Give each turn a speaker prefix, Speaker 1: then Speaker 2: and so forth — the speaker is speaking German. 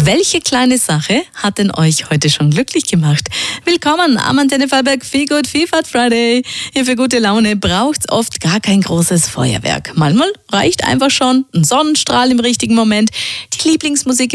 Speaker 1: Welche kleine Sache hat denn euch heute schon glücklich gemacht? Willkommen am Antenne Vorarlberg Feel Good Vielfalt Friday. Hier für gute Laune braucht's oft gar kein großes Feuerwerk. Manchmal reicht einfach schon ein Sonnenstrahl im richtigen Moment, die Lieblingsmusik